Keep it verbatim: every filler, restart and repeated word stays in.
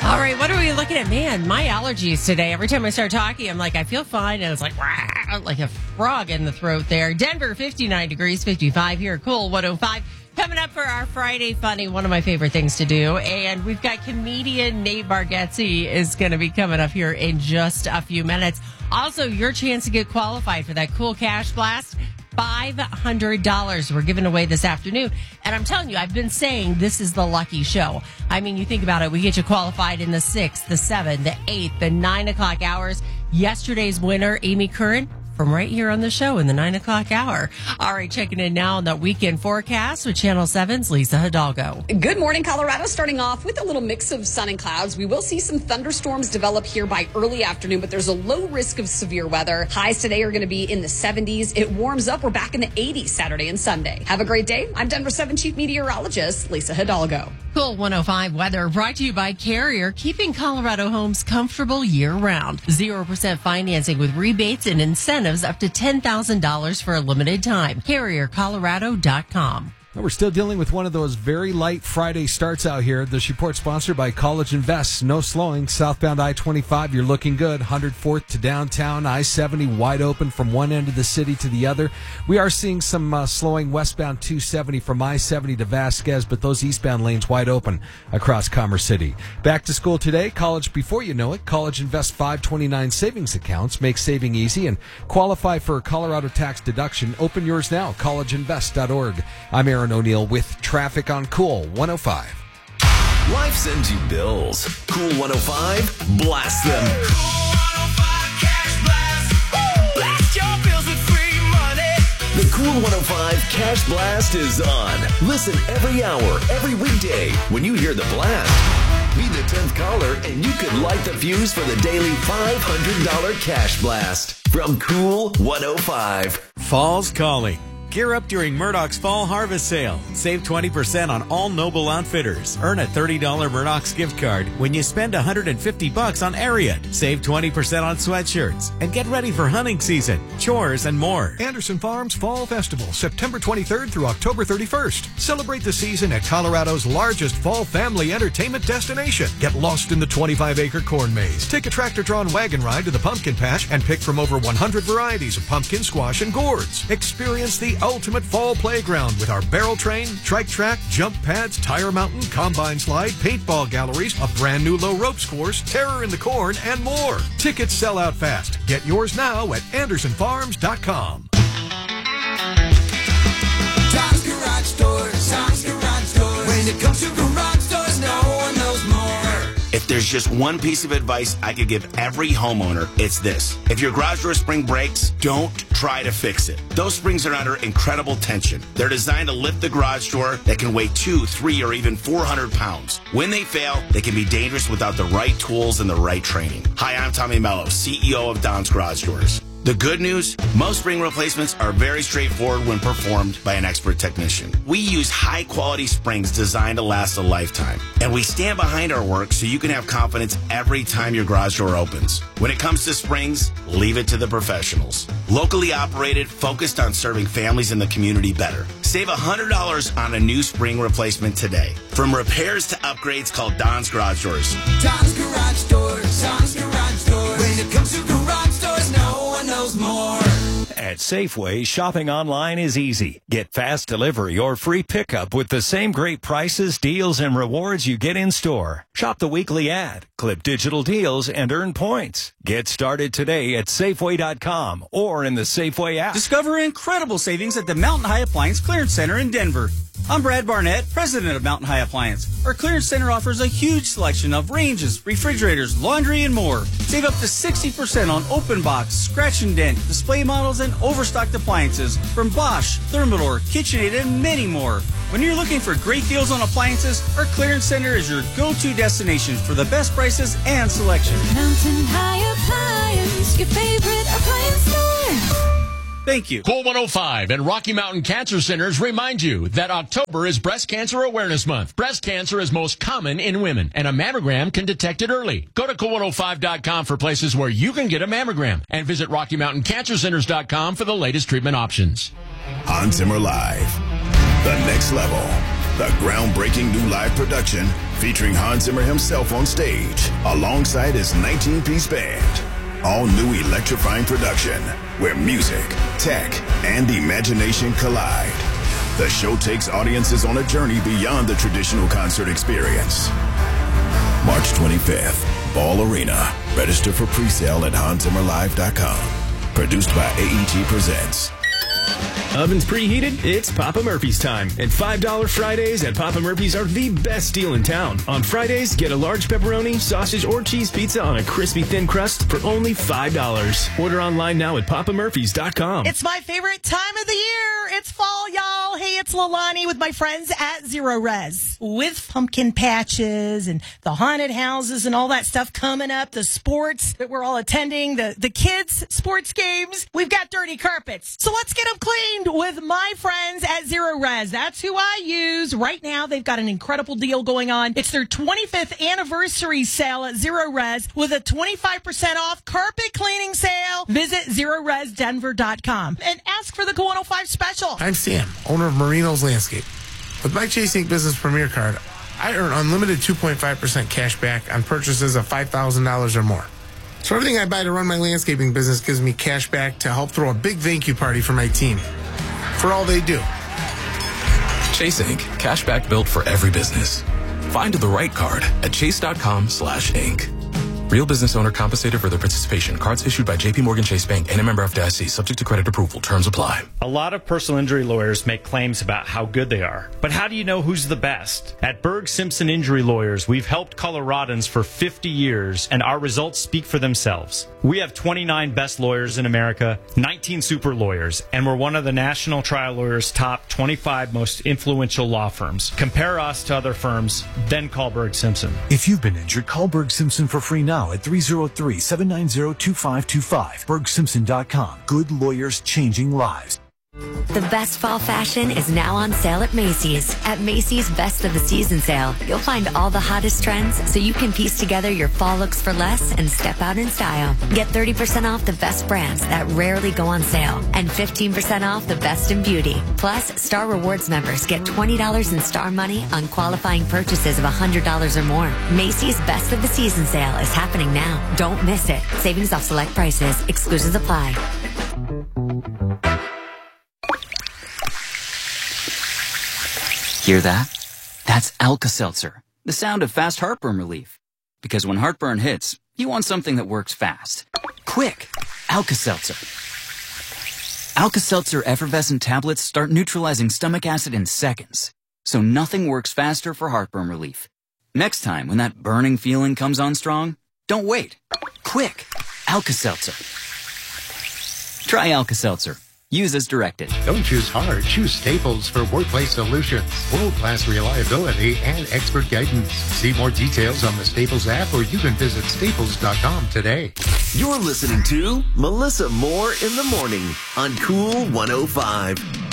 All right, what are we looking at? Man, my allergies today. Every time I start talking, I'm like, I feel fine. And it's like, rah, like a frog in the throat there. Denver, fifty-nine degrees, fifty-five here. Cool, one oh five. Coming up for our Friday Funny, one of my favorite things to do. And we've got comedian Nate Bargatze is going to be coming up here in just a few minutes. Also, your chance to get qualified for that cool cash blast. five hundred dollars we're giving away this afternoon. And I'm telling you, I've been saying this is the lucky show. I mean, you think about it. We get you qualified in the six, the seven, the eight, the nine o'clock hours. Yesterday's winner, Amy Curran, from right here on the show in the nine o'clock hour. All right, checking in now on the weekend forecast with Channel seven's Lisa Hidalgo. Good morning, Colorado. Starting off with a little mix of sun and clouds. We will see some thunderstorms develop here by early afternoon, but there's a low risk of severe weather. Highs today are going to be in the seventies. It warms up. We're back in the eighties Saturday and Sunday. Have a great day. I'm Denver seven Chief Meteorologist Lisa Hidalgo. Cool one oh five weather brought to you by Carrier, keeping Colorado homes comfortable year-round. zero percent financing with rebates and incentives up to ten thousand dollars for a limited time. Carrier Colorado dot com. We're still dealing with one of those very light Friday starts out here. This report sponsored by College Invest. No slowing. Southbound I twenty-five, you're looking good. one hundred fourth to downtown. I seventy wide open from one end of the city to the other. We are seeing some uh, slowing westbound two seventy from I seventy to Vasquez, but those eastbound lanes wide open across Commerce City. Back to school today. College before you know it. College Invest five twenty-nine savings accounts. Make saving easy and qualify for a Colorado tax deduction. Open yours now. college invest dot org. I'm Aaron O'Neill with traffic on Cool one oh five. Life sends you bills. Cool one oh five, blast them. Cool one oh five Cash Blast. Blast your bills with free money. The Cool one oh five Cash Blast is on. Listen every hour, every weekday when you hear the blast. Be the tenth caller and you could light the fuse for the daily five hundred dollars Cash Blast from Cool one oh five. Fall's calling. Gear up during Murdoch's Fall Harvest Sale. Save twenty percent on all Noble Outfitters. Earn a thirty dollars Murdoch's gift card when you spend one hundred fifty bucks on Ariat. Save twenty percent on sweatshirts. And get ready for hunting season, chores, and more. Anderson Farms Fall Festival, September twenty-third through October thirty-first. Celebrate the season at Colorado's largest fall family entertainment destination. Get lost in the twenty-five acre corn maze. Take a tractor-drawn wagon ride to the pumpkin patch and pick from over one hundred varieties of pumpkin, squash, and gourds. Experience the ultimate fall playground with our barrel train, trike track, jump pads, tire mountain, combine slide, paintball galleries, a brand new low ropes course, terror in the corn, and more. Tickets sell out fast. Get yours now at anderson farms dot com. Tom's Garage Doors. Tom's Garage Doors. When it comes to garage doors, no one knows more. If there's just one piece of advice I could give every homeowner, it's this. If your garage door spring breaks, don't try to fix it. Those springs are under incredible tension. They're designed to lift the garage door that can weigh two, three, or even four hundred pounds. When they fail, they can be dangerous without the right tools and the right training. Hi, I'm Tommy Mello, C E O of Don's Garage Doors. The good news, most spring replacements are very straightforward when performed by an expert technician. We use high-quality springs designed to last a lifetime. And we stand behind our work so you can have confidence every time your garage door opens. When it comes to springs, leave it to the professionals. Locally operated, focused on serving families in the community better. Save one hundred dollars on a new spring replacement today. From repairs to upgrades, call Don's Garage Doors. Tom's Garage Doors. Tom's Garage Doors. When it comes to garage doors, no one knows more. At Safeway, shopping online is easy. Get fast delivery or free pickup with the same great prices, deals, and rewards you get in store. Shop the weekly ad, clip digital deals, and earn points. Get started today at Safeway dot com or in the Safeway app. Discover incredible savings at the Mountain High Appliance Clearance Center in Denver. I'm Brad Barnett, president of Mountain High Appliance. Our clearance center offers a huge selection of ranges, refrigerators, laundry, and more. Save up to sixty percent on open box, scratch and dent, display models, and overstocked appliances from Bosch, Thermador, KitchenAid, and many more. When you're looking for great deals on appliances, our clearance center is your go-to destination for the best prices and selection. Mountain High Appliance, your favorite appliance store. Thank you. Cool one oh five and Rocky Mountain Cancer Centers remind you that October is Breast Cancer Awareness Month. Breast cancer is most common in women, and a mammogram can detect it early. Go to cool one oh five dot com for places where you can get a mammogram, and visit rocky mountain cancer centers dot com for the latest treatment options. Hans Zimmer Live. The next level. the groundbreaking new live production featuring Hans Zimmer himself on stage, alongside his nineteen-piece band. All new electrifying production, where music, tech, and imagination collide. The show takes audiences on a journey beyond the traditional concert experience. March twenty-fifth, Ball Arena. Register for pre-sale at hans zimmer live dot com. Produced by A E G Presents. Ovens preheated? It's Papa Murphy's time. And five dollar Fridays at Papa Murphy's are the best deal in town. On Fridays, get a large pepperoni, sausage, or cheese pizza on a crispy thin crust for only five dollars. Order online now at papa murphys dot com. It's my favorite time of the year. It's fall, y'all. Hey, it's Lalani with my friends at Zero Res. With pumpkin patches and the haunted houses and all that stuff coming up, the sports that we're all attending, the, the kids' sports games. We've got dirty carpets. So let's get them cleaned with my friends at Zero Res. That's who I use. Right now, they've got an incredible deal going on. It's their twenty-fifth anniversary sale at Zero Res with a twenty-five percent off carpet cleaning sale. Visit zero res denver dot com and ask for the Q one oh five special. I'm Sam, owner of Marino's Landscape. With my Chase Inc Business Premier Card, I earn unlimited two point five percent cash back on purchases of five thousand dollars or more. So everything I buy to run my landscaping business gives me cash back to help throw a big thank you party for my team. For all they do. Chase Incorporated. Cashback built for every business. Find the right card at chase dot com slash inc. Real business owner compensated for their participation. Cards issued by J P Morgan Chase Bank and a member of F D I C. Subject to credit approval. Terms apply. A lot of personal injury lawyers make claims about how good they are. But how do you know who's the best? At Berg Simpson Injury Lawyers, we've helped Coloradans for fifty years, and our results speak for themselves. We have twenty-nine best lawyers in America, nineteen super lawyers, and we're one of the National Trial Lawyers' top twenty-five most influential law firms. Compare us to other firms, then call Berg Simpson. If you've been injured, call Berg Simpson for free now at three oh three, seven nine zero, two five two five. berg simpson dot com. Good lawyers changing lives. The best fall fashion is now on sale at Macy's. At Macy's Best of the Season sale, you'll find all the hottest trends so you can piece together your fall looks for less and step out in style. Get thirty percent off the best brands that rarely go on sale and fifteen percent off the best in beauty. Plus, Star Rewards members get twenty dollars in Star Money on qualifying purchases of one hundred dollars or more. Macy's Best of the Season sale is happening now. Don't miss it. Savings off select prices. Exclusions apply. Hear that? That's Alka-Seltzer, the sound of fast heartburn relief. Because when heartburn hits, you want something that works fast. Quick! Alka-Seltzer. Alka-Seltzer effervescent tablets start neutralizing stomach acid in seconds. So nothing works faster for heartburn relief. Next time when that burning feeling comes on strong, don't wait. Quick! Alka-Seltzer. Try Alka-Seltzer. Use as directed. Don't choose hard. Choose Staples for workplace solutions. World-class reliability and expert guidance. See more details on the Staples app, or you can visit staples dot com today. You're listening to Melissa Moore in the Morning on Cool one oh five.